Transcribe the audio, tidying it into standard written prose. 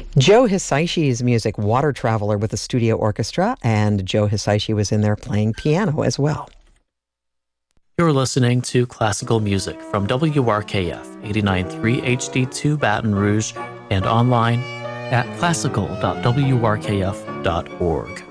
Joe Hisaishi's music, Water Traveler, with a studio orchestra, and Joe Hisaishi was in there playing piano as well. You're listening to classical music from WRKF 89.3 HD2 Baton Rouge and online at classical.wrkf.org.